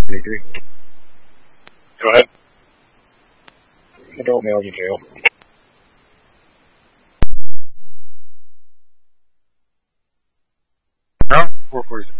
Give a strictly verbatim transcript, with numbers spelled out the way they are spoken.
Dimitri. Go ahead. Adult male to jail. No? four forty-six.